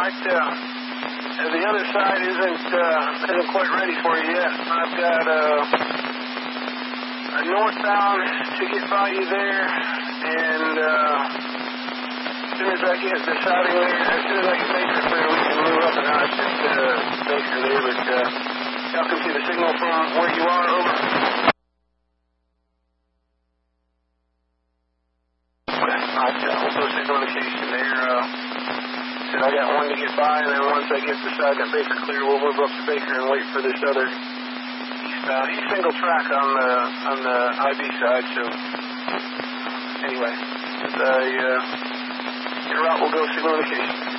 right. The other side isn't quite ready for you yet. I've got a northbound to get by you there, and as soon as I get the siding there, as soon as I get Baker clear, we can move up and out to Baker there. But y'all can see the signal from where you are. Over. Okay, right. We'll go signal indication there. I got one to get by, and then once I get the side that Baker clear, we'll move up to Baker and wait for this other eastbound. He's single track on the IB side, so anyway, your route will go signal indication.